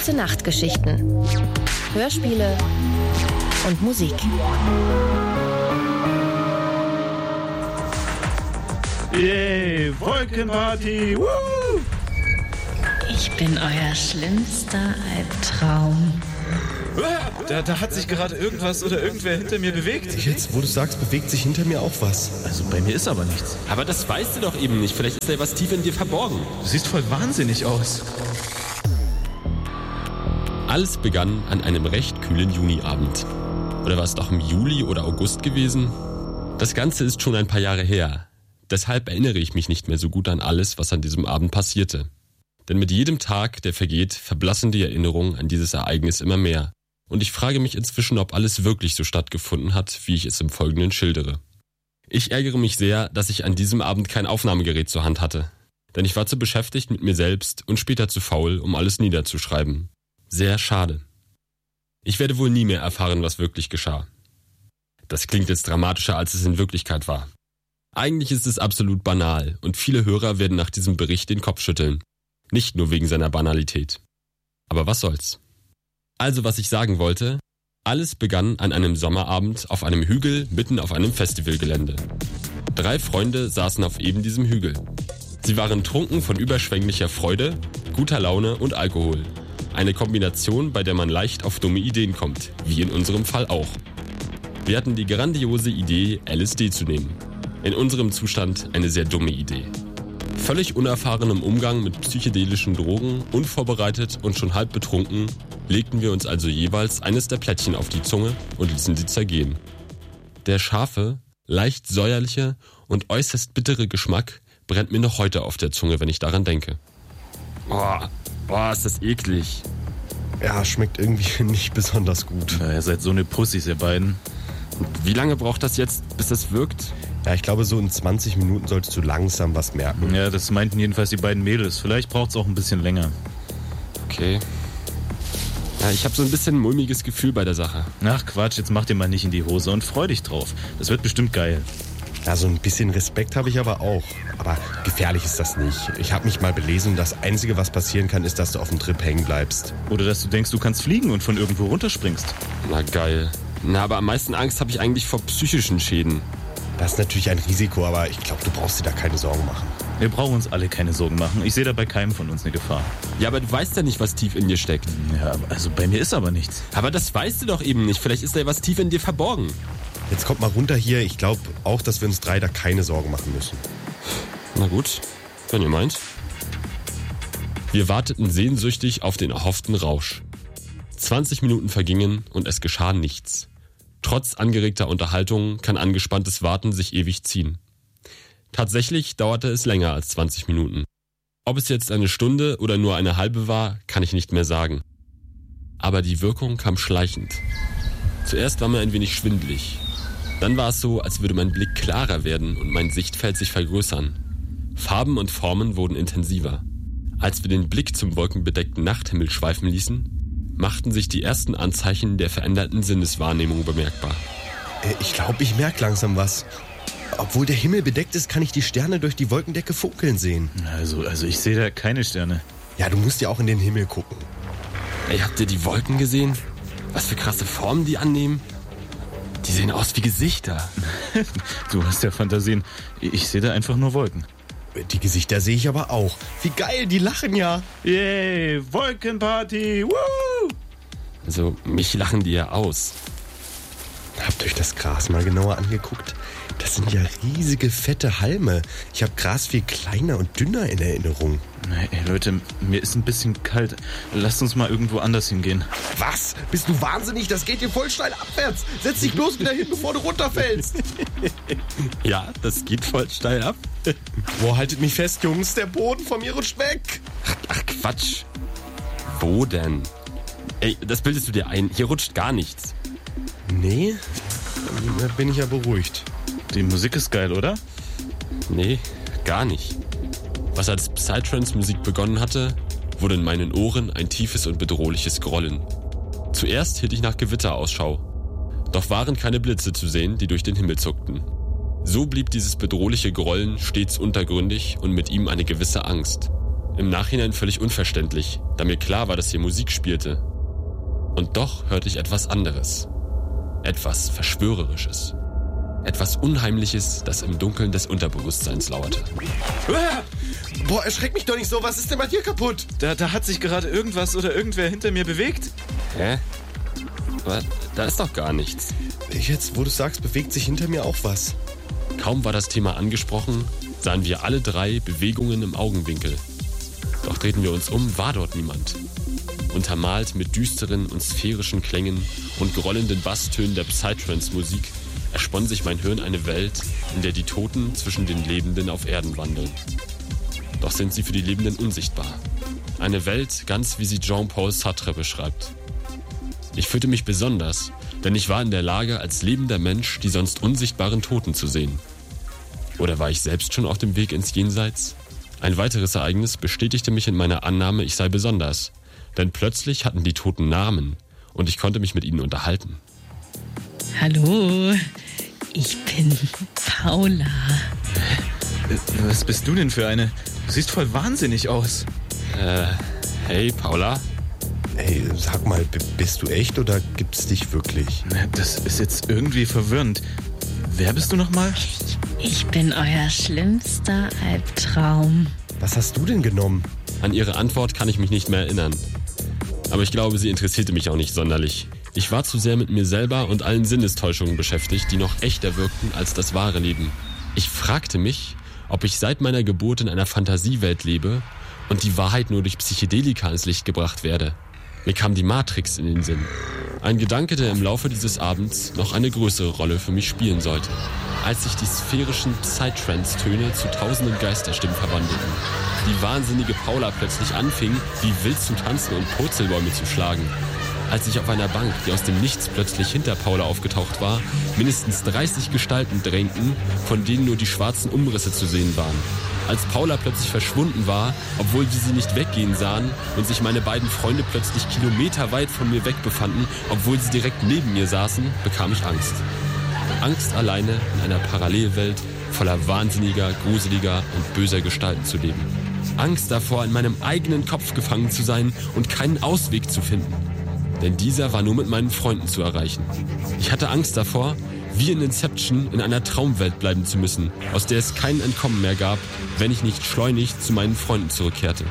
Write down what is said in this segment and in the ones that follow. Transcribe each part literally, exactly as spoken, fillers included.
Gute Nachtgeschichten, Hörspiele und Musik. Yay, Wolkenparty! Woo! Ich bin euer schlimmster Albtraum. Da, da hat sich gerade irgendwas oder irgendwer hinter mir bewegt. Jetzt, wo du sagst, bewegt sich hinter mir auch was. Also bei mir ist aber nichts. Aber das weißt du doch eben nicht. Vielleicht ist da was tief in dir verborgen. Du siehst voll wahnsinnig aus. Alles begann an einem recht kühlen Juniabend. Oder war es doch im Juli oder August gewesen? Das Ganze ist schon ein paar Jahre her. Deshalb erinnere ich mich nicht mehr so gut an alles, was an diesem Abend passierte. Denn mit jedem Tag, der vergeht, verblassen die Erinnerungen an dieses Ereignis immer mehr. Und ich frage mich inzwischen, ob alles wirklich so stattgefunden hat, wie ich es im Folgenden schildere. Ich ärgere mich sehr, dass ich an diesem Abend kein Aufnahmegerät zur Hand hatte. Denn ich war zu beschäftigt mit mir selbst und später zu faul, um alles niederzuschreiben. Sehr schade. Ich werde wohl nie mehr erfahren, was wirklich geschah. Das klingt jetzt dramatischer, als es in Wirklichkeit war. Eigentlich ist es absolut banal und viele Hörer werden nach diesem Bericht den Kopf schütteln. Nicht nur wegen seiner Banalität. Aber was soll's? Also, was ich sagen wollte, alles begann an einem Sommerabend auf einem Hügel mitten auf einem Festivalgelände. Drei Freunde saßen auf eben diesem Hügel. Sie waren trunken von überschwänglicher Freude, guter Laune und Alkohol. Eine Kombination, bei der man leicht auf dumme Ideen kommt, wie in unserem Fall auch. Wir hatten die grandiose Idee, L S D zu nehmen. In unserem Zustand eine sehr dumme Idee. Völlig unerfahren im Umgang mit psychedelischen Drogen, unvorbereitet und schon halb betrunken, legten wir uns also jeweils eines der Plättchen auf die Zunge und ließen sie zergehen. Der scharfe, leicht säuerliche und äußerst bittere Geschmack brennt mir noch heute auf der Zunge, wenn ich daran denke. Boah, boah, ist das eklig. Ja, schmeckt irgendwie nicht besonders gut. Na, ihr seid so eine Pussys, ihr beiden. Wie lange braucht das jetzt, bis das wirkt? Ja, ich glaube, so in zwanzig Minuten solltest du langsam was merken. Ja, das meinten jedenfalls die beiden Mädels. Vielleicht braucht es auch ein bisschen länger. Okay. Ja, ich habe so ein bisschen ein mulmiges Gefühl bei der Sache. Ach Quatsch, jetzt mach dir mal nicht in die Hose und freu dich drauf. Das wird bestimmt geil. Ja, so ein bisschen Respekt habe ich aber auch. Aber gefährlich ist das nicht. Ich habe mich mal belesen, das Einzige, was passieren kann, ist, dass du auf dem Trip hängen bleibst. Oder dass du denkst, du kannst fliegen und von irgendwo runterspringst. Na geil. Na, aber am meisten Angst habe ich eigentlich vor psychischen Schäden. Das ist natürlich ein Risiko, aber ich glaube, du brauchst dir da keine Sorgen machen. Wir brauchen uns alle keine Sorgen machen. Ich sehe da bei keinem von uns eine Gefahr. Ja, aber du weißt ja nicht, was tief in dir steckt. Ja, also bei mir ist aber nichts. Aber das weißt du doch eben nicht. Vielleicht ist da was tief in dir verborgen. Jetzt kommt mal runter hier. Ich glaube auch, dass wir uns drei da keine Sorgen machen müssen. Na gut, wenn ihr meint. Wir warteten sehnsüchtig auf den erhofften Rausch. zwanzig Minuten vergingen und es geschah nichts. Trotz angeregter Unterhaltung kann angespanntes Warten sich ewig ziehen. Tatsächlich dauerte es länger als zwanzig Minuten. Ob es jetzt eine Stunde oder nur eine halbe war, kann ich nicht mehr sagen. Aber die Wirkung kam schleichend. Zuerst war mir ein wenig schwindelig. Dann war es so, als würde mein Blick klarer werden und mein Sichtfeld sich vergrößern. Farben und Formen wurden intensiver. Als wir den Blick zum wolkenbedeckten Nachthimmel schweifen ließen, machten sich die ersten Anzeichen der veränderten Sinneswahrnehmung bemerkbar. Ich glaube, ich merke langsam was. Obwohl der Himmel bedeckt ist, kann ich die Sterne durch die Wolkendecke funkeln sehen. Also, also ich sehe da keine Sterne. Ja, du musst ja auch in den Himmel gucken. Ey, habt ihr die Wolken gesehen? Was für krasse Formen die annehmen? Die sehen aus wie Gesichter. Du hast ja Fantasien. Ich sehe da einfach nur Wolken. Die Gesichter sehe ich aber auch. Wie geil, die lachen ja. Yay, Wolkenparty, woo! Also, mich lachen die ja aus. Habt euch das Gras mal genauer angeguckt? Das sind ja riesige, fette Halme. Ich habe Gras viel kleiner und dünner in Erinnerung. Ey, Leute, mir ist ein bisschen kalt. Lasst uns mal irgendwo anders hingehen. Was? Bist du wahnsinnig? Das geht hier voll steil abwärts. Setz dich bloß wieder hin, bevor du runterfällst. Ja, das geht voll steil ab. Boah, haltet mich fest, Jungs. Der Boden von mir rutscht weg. Ach, Quatsch. Wo denn? Ey, das bildest du dir ein. Hier rutscht gar nichts. Nee, da bin ich ja beruhigt. Die Musik ist geil, oder? Nee, gar nicht. Was als Psytrance-Musik begonnen hatte, wurde in meinen Ohren ein tiefes und bedrohliches Grollen. Zuerst hielt ich nach Gewitter Ausschau. Doch waren keine Blitze zu sehen, die durch den Himmel zuckten. So blieb dieses bedrohliche Grollen stets untergründig und mit ihm eine gewisse Angst. Im Nachhinein völlig unverständlich, da mir klar war, dass hier Musik spielte. Und doch hörte ich etwas anderes. Etwas Verschwörerisches. Etwas Unheimliches, das im Dunkeln des Unterbewusstseins lauerte. Boah, erschreck mich doch nicht so. Was ist denn bei dir kaputt? Da, da hat sich gerade irgendwas oder irgendwer hinter mir bewegt. Hä? Was? Da ist doch gar nichts. Jetzt, wo du sagst, bewegt sich hinter mir auch was. Kaum war das Thema angesprochen, sahen wir alle drei Bewegungen im Augenwinkel. Doch drehten wir uns um, war dort niemand. Untermalt mit düsteren und sphärischen Klängen und grollenden Basstönen der Psytrance-Musik erspann sich mein Hirn eine Welt, in der die Toten zwischen den Lebenden auf Erden wandeln. Doch sind sie für die Lebenden unsichtbar. Eine Welt, ganz wie sie Jean-Paul Sartre beschreibt. Ich fühlte mich besonders, denn ich war in der Lage, als lebender Mensch die sonst unsichtbaren Toten zu sehen. Oder war ich selbst schon auf dem Weg ins Jenseits? Ein weiteres Ereignis bestätigte mich in meiner Annahme, ich sei besonders. Denn plötzlich hatten die Toten Namen und ich konnte mich mit ihnen unterhalten. Hallo, ich bin Paula. Was bist du denn für eine? Du siehst voll wahnsinnig aus. Äh, hey Paula? Ey, sag mal, b- bist du echt oder gibt's dich wirklich? Das ist jetzt irgendwie verwirrend. Wer bist du nochmal? Ich bin euer schlimmster Albtraum. Was hast du denn genommen? An ihre Antwort kann ich mich nicht mehr erinnern. Aber ich glaube, sie interessierte mich auch nicht sonderlich. Ich war zu sehr mit mir selber und allen Sinnestäuschungen beschäftigt, die noch echter wirkten als das wahre Leben. Ich fragte mich, ob ich seit meiner Geburt in einer Fantasiewelt lebe und die Wahrheit nur durch Psychedelika ins Licht gebracht werde. Mir kam die Matrix in den Sinn. Ein Gedanke, der im Laufe dieses Abends noch eine größere Rolle für mich spielen sollte. Als sich die sphärischen Psytrance-Töne zu tausenden Geisterstimmen verwandelten. Die wahnsinnige Paula plötzlich anfing, wie wild zu tanzen und Purzelbäume zu schlagen. Als sich auf einer Bank, die aus dem Nichts plötzlich hinter Paula aufgetaucht war, mindestens dreißig Gestalten drängten, von denen nur die schwarzen Umrisse zu sehen waren. Als Paula plötzlich verschwunden war, obwohl wir sie nicht weggehen sahen und sich meine beiden Freunde plötzlich kilometerweit von mir weg befanden, obwohl sie direkt neben mir saßen, bekam ich Angst. Angst, alleine in einer Parallelwelt voller wahnsinniger, gruseliger und böser Gestalten zu leben. Angst davor, in meinem eigenen Kopf gefangen zu sein und keinen Ausweg zu finden. Denn dieser war nur mit meinen Freunden zu erreichen. Ich hatte Angst davor, wie in Inception in einer Traumwelt bleiben zu müssen, aus der es kein Entkommen mehr gab, wenn ich nicht schleunigst zu meinen Freunden zurückkehrte.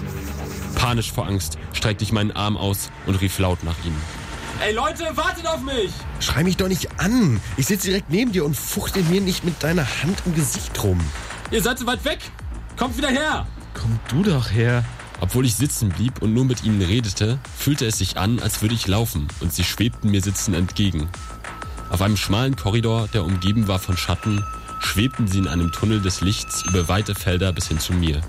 Panisch vor Angst streckte ich meinen Arm aus und rief laut nach ihnen. Ey Leute, wartet auf mich! Schrei mich doch nicht an. Ich sitze direkt neben dir und fuchtel mir nicht mit deiner Hand im Gesicht rum. Ihr seid so weit weg! Kommt wieder her! Komm du doch her. Obwohl ich sitzen blieb und nur mit ihnen redete, fühlte es sich an, als würde ich laufen und sie schwebten mir sitzend entgegen. Auf einem schmalen Korridor, der umgeben war von Schatten, schwebten sie in einem Tunnel des Lichts über weite Felder bis hin zu mir.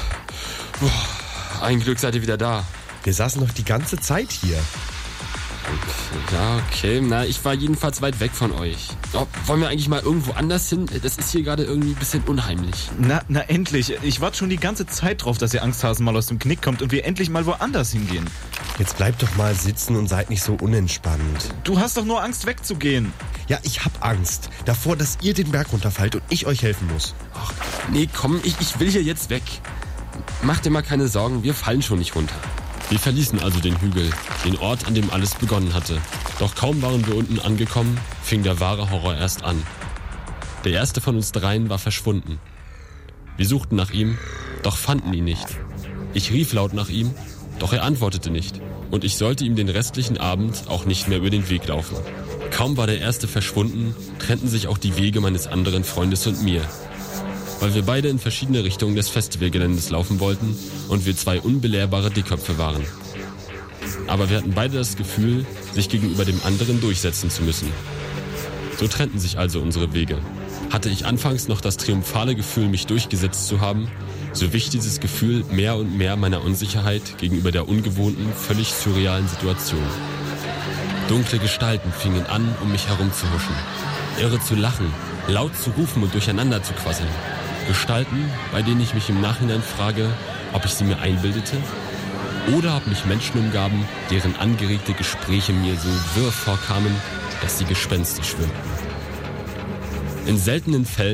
Ein Glück seid ihr wieder da. Wir saßen doch die ganze Zeit hier. Ja, okay. Na, ich war jedenfalls weit weg von euch. Oh, wollen wir eigentlich mal irgendwo anders hin? Das ist hier gerade irgendwie ein bisschen unheimlich. Na, na endlich. Ich warte schon die ganze Zeit drauf, dass ihr Angsthasen mal aus dem Knick kommt und wir endlich mal woanders hingehen. Jetzt bleibt doch mal sitzen und seid nicht so unentspannt. Du hast doch nur Angst wegzugehen. Ja, ich hab Angst davor, dass ihr den Berg runterfallt und ich euch helfen muss. Ach, nee, komm, ich, ich will hier jetzt weg. Mach dir mal keine Sorgen, wir fallen schon nicht runter. Wir verließen also den Hügel, den Ort, an dem alles begonnen hatte. Doch kaum waren wir unten angekommen, fing der wahre Horror erst an. Der erste von uns dreien war verschwunden. Wir suchten nach ihm, doch fanden ihn nicht. Ich rief laut nach ihm, doch er antwortete nicht. Und ich sollte ihm den restlichen Abend auch nicht mehr über den Weg laufen. Kaum war der erste verschwunden, trennten sich auch die Wege meines anderen Freundes und mir. Weil wir beide in verschiedene Richtungen des Festivalgeländes laufen wollten und wir zwei unbelehrbare Dickköpfe waren. Aber wir hatten beide das Gefühl, sich gegenüber dem anderen durchsetzen zu müssen. So trennten sich also unsere Wege. Hatte ich anfangs noch das triumphale Gefühl, mich durchgesetzt zu haben, so wich dieses Gefühl mehr und mehr meiner Unsicherheit gegenüber der ungewohnten, völlig surrealen Situation. Dunkle Gestalten fingen an, um mich herumzuhuschen. Irre zu lachen, laut zu rufen und durcheinander zu quasseln. Gestalten, bei denen ich mich im Nachhinein frage, ob ich sie mir einbildete oder ob mich Menschen umgaben, deren angeregte Gespräche mir so wirr vorkamen, dass sie gespenstisch wirkten. In seltenen Fällen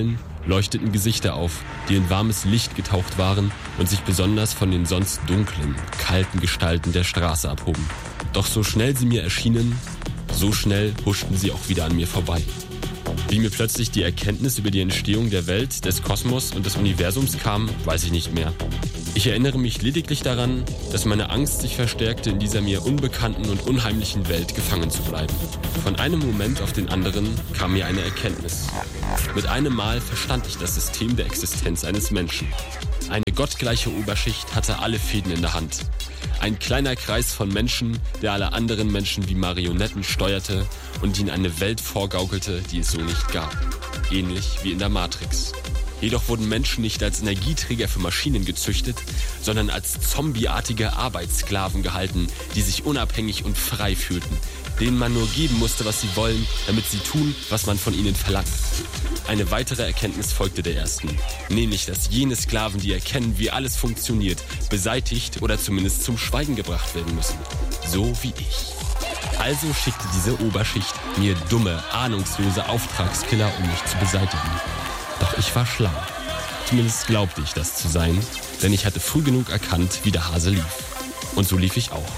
leuchteten Gesichter auf, die in warmes Licht getaucht waren und sich besonders von den sonst dunklen, kalten Gestalten der Straße abhoben. Doch so schnell sie mir erschienen, so schnell huschten sie auch wieder an mir vorbei. Wie mir plötzlich die Erkenntnis über die Entstehung der Welt, des Kosmos und des Universums kam, weiß ich nicht mehr. Ich erinnere mich lediglich daran, dass meine Angst sich verstärkte, in dieser mir unbekannten und unheimlichen Welt gefangen zu bleiben. Von einem Moment auf den anderen kam mir eine Erkenntnis. Mit einem Mal verstand ich das System der Existenz eines Menschen. Eine gottgleiche Oberschicht hatte alle Fäden in der Hand. Ein kleiner Kreis von Menschen, der alle anderen Menschen wie Marionetten steuerte und ihnen eine Welt vorgaukelte, die es so nicht gab. Ähnlich wie in der Matrix. Jedoch wurden Menschen nicht als Energieträger für Maschinen gezüchtet, sondern als zombieartige Arbeitssklaven gehalten, die sich unabhängig und frei fühlten, denen man nur geben musste, was sie wollen, damit sie tun, was man von ihnen verlangt. Eine weitere Erkenntnis folgte der ersten, nämlich, dass jene Sklaven, die erkennen, wie alles funktioniert, beseitigt oder zumindest zum Schweigen gebracht werden müssen. So wie ich. Also schickte diese Oberschicht mir dumme, ahnungslose Auftragskiller, um mich zu beseitigen. Doch ich war schlau. Zumindest glaubte ich das zu sein, denn ich hatte früh genug erkannt, wie der Hase lief. Und so lief ich auch.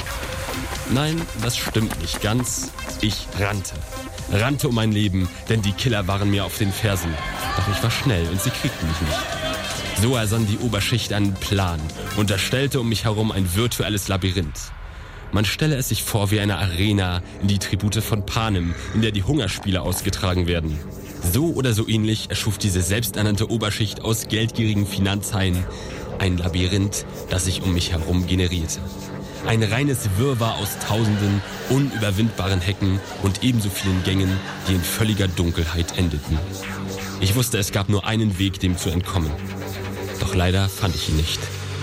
Nein, das stimmt nicht ganz. Ich rannte. Rannte um mein Leben, denn die Killer waren mir auf den Fersen. Doch ich war schnell und sie kriegten mich nicht. So ersann die Oberschicht einen Plan und erstellte um mich herum ein virtuelles Labyrinth. Man stelle es sich vor wie eine Arena in die Tribute von Panem, in der die Hungerspiele ausgetragen werden. So oder so ähnlich erschuf diese selbsternannte Oberschicht aus geldgierigen Finanzhaien ein Labyrinth, das sich um mich herum generierte. Ein reines Wirrwarr aus tausenden unüberwindbaren Hecken und ebenso vielen Gängen, die in völliger Dunkelheit endeten. Ich wusste, es gab nur einen Weg, dem zu entkommen. Doch leider fand ich ihn nicht.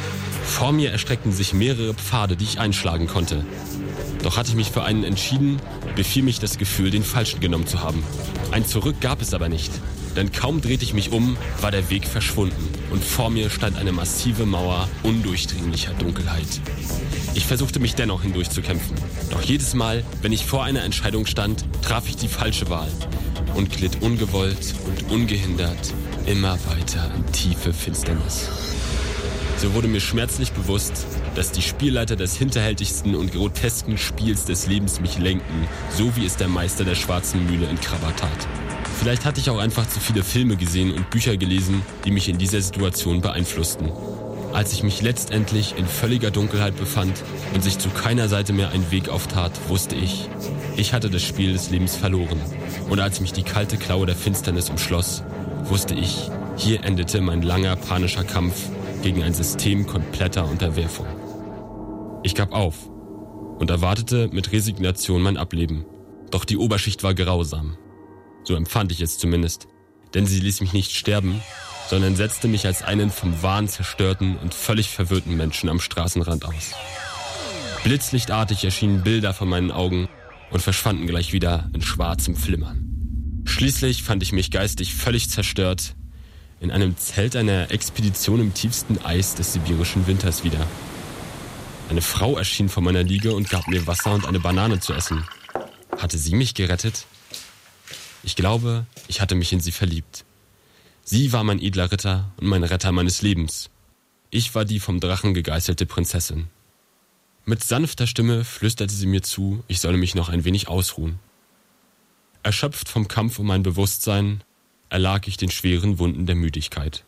Vor mir erstreckten sich mehrere Pfade, die ich einschlagen konnte. Doch hatte ich mich für einen entschieden, befiel mich das Gefühl, den falschen genommen zu haben. Ein Zurück gab es aber nicht, denn kaum drehte ich mich um, war der Weg verschwunden und vor mir stand eine massive Mauer undurchdringlicher Dunkelheit. Ich versuchte mich dennoch hindurchzukämpfen, doch jedes Mal, wenn ich vor einer Entscheidung stand, traf ich die falsche Wahl und glitt ungewollt und ungehindert immer weiter in tiefe Finsternis. So wurde mir schmerzlich bewusst, dass die Spielleiter des hinterhältigsten und grotesken Spiels des Lebens mich lenken, so wie es der Meister der schwarzen Mühle in Krabba tat. Vielleicht hatte ich auch einfach zu viele Filme gesehen und Bücher gelesen, die mich in dieser Situation beeinflussten. Als ich mich letztendlich in völliger Dunkelheit befand und sich zu keiner Seite mehr ein Weg auftat, wusste ich, ich hatte das Spiel des Lebens verloren. Und als mich die kalte Klaue der Finsternis umschloss, wusste ich, hier endete mein langer panischer Kampf gegen ein System kompletter Unterwerfung. Ich gab auf und erwartete mit Resignation mein Ableben. Doch die Oberschicht war grausam. So empfand ich es zumindest, denn sie ließ mich nicht sterben, sondern setzte mich als einen vom Wahn zerstörten und völlig verwirrten Menschen am Straßenrand aus. Blitzlichtartig erschienen Bilder vor meinen Augen und verschwanden gleich wieder in schwarzem Flimmern. Schließlich fand ich mich geistig völlig zerstört in einem Zelt einer Expedition im tiefsten Eis des sibirischen Winters wieder. Eine Frau erschien vor meiner Liege und gab mir Wasser und eine Banane zu essen. Hatte sie mich gerettet? Ich glaube, ich hatte mich in sie verliebt. Sie war mein edler Ritter und mein Retter meines Lebens. Ich war die vom Drachen gegeißelte Prinzessin. Mit sanfter Stimme flüsterte sie mir zu, ich solle mich noch ein wenig ausruhen. Erschöpft vom Kampf um mein Bewusstsein, erlag ich den schweren Wunden der Müdigkeit.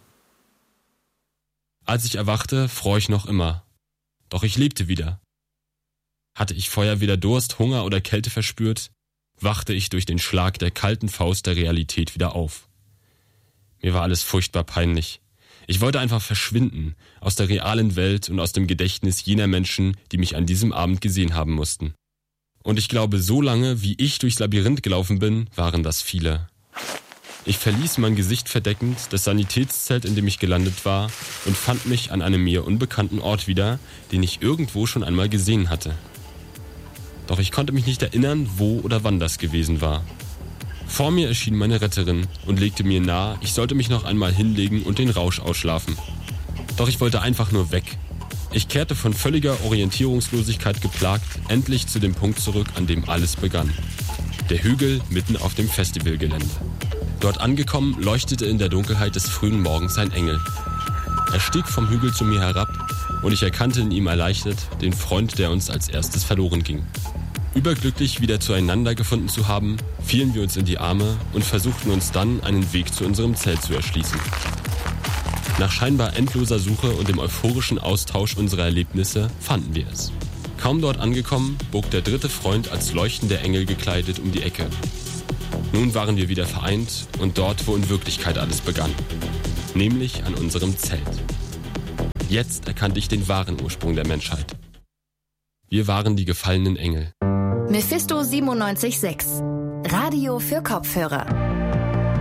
Als ich erwachte, fror ich noch immer. Doch ich lebte wieder. Hatte ich vorher weder Durst, Hunger oder Kälte verspürt, wachte ich durch den Schlag der kalten Faust der Realität wieder auf. Mir war alles furchtbar peinlich. Ich wollte einfach verschwinden, aus der realen Welt und aus dem Gedächtnis jener Menschen, die mich an diesem Abend gesehen haben mussten. Und ich glaube, so lange, wie ich durchs Labyrinth gelaufen bin, waren das viele. Ich verließ mein Gesicht verdeckend das Sanitätszelt, in dem ich gelandet war, und fand mich an einem mir unbekannten Ort wieder, den ich irgendwo schon einmal gesehen hatte. Doch ich konnte mich nicht erinnern, wo oder wann das gewesen war. Vor mir erschien meine Retterin und legte mir nahe, ich sollte mich noch einmal hinlegen und den Rausch ausschlafen. Doch ich wollte einfach nur weg. Ich kehrte von völliger Orientierungslosigkeit geplagt endlich zu dem Punkt zurück, an dem alles begann. Der Hügel mitten auf dem Festivalgelände. Dort angekommen, leuchtete in der Dunkelheit des frühen Morgens ein Engel. Er stieg vom Hügel zu mir herab und ich erkannte in ihm erleichtert den Freund, der uns als erstes verloren ging. Überglücklich wieder zueinander gefunden zu haben, fielen wir uns in die Arme und versuchten uns dann einen Weg zu unserem Zelt zu erschließen. Nach scheinbar endloser Suche und dem euphorischen Austausch unserer Erlebnisse fanden wir es. Kaum dort angekommen, bog der dritte Freund als leuchtender Engel gekleidet um die Ecke. Nun waren wir wieder vereint und dort, wo in Wirklichkeit alles begann. Nämlich an unserem Zelt. Jetzt erkannte ich den wahren Ursprung der Menschheit. Wir waren die gefallenen Engel. Mephisto siebenundneunzig Komma sechs. Radio für Kopfhörer.